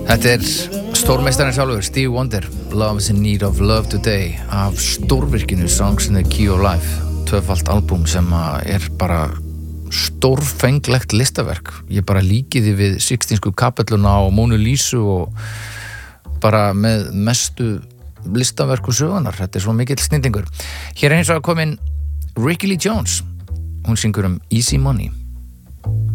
Þetta stórmeistarinn sjálfur, Stevie Wonder, Love is in Need of Love Today, af stórvirkinu Songs in the Key of Life, tvöfalt albúm sem bara stórfenglegt listaverk. Ég bara líki því við Sixtínsku kapelluna á Mónu Lísu og bara með mestu listaverku sögunar. Þetta svo mikill snillingur. Hér hins vegar komin Rickie Lee Jones. Hún syngur Easy Money.